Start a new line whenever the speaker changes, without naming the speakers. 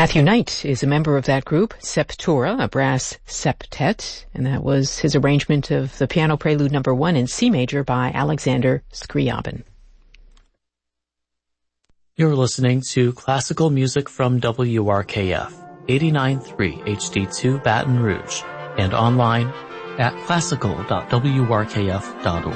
Matthew Knight is a member of that group, Septura, a brass septet, and that was his arrangement of the Piano Prelude No. 1 in C major by Alexander Scriabin.
You're listening to classical music from WRKF, 89.3 HD2 Baton Rouge, and online at classical.wrkf.org.